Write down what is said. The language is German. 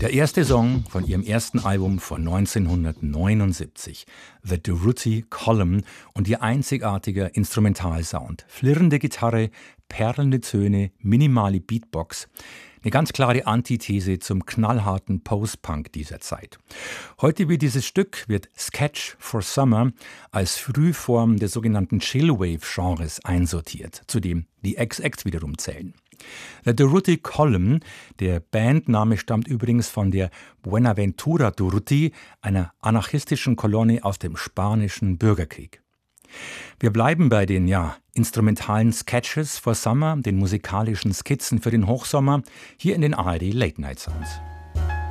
Der erste Song von ihrem ersten Album von 1979, The Durruti Column, und ihr einzigartiger Instrumentalsound. Flirrende Gitarre, perlende Töne, minimale Beatbox. Eine ganz klare Antithese zum knallharten Post-Punk dieser Zeit. Heute wird dieses Stück Sketch for Summer als Frühform des sogenannten Chillwave-Genres einsortiert, zu dem die XX wiederum zählen. The Durruti Column, der Bandname, stammt übrigens von der Buenaventura Durruti, einer anarchistischen Kolonne aus dem spanischen Bürgerkrieg. Wir bleiben bei den instrumentalen Sketches for Summer, den musikalischen Skizzen für den Hochsommer, hier in den ARD Late Night Sounds.